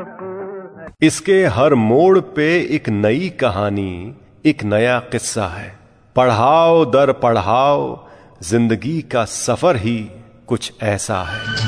इसके हर मोड़ पे एक नई कहानी, एक नया किस्सा है। पढ़ाओ दर पढ़ाओ, जिंदगी का सफर ही कुछ ऐसा है।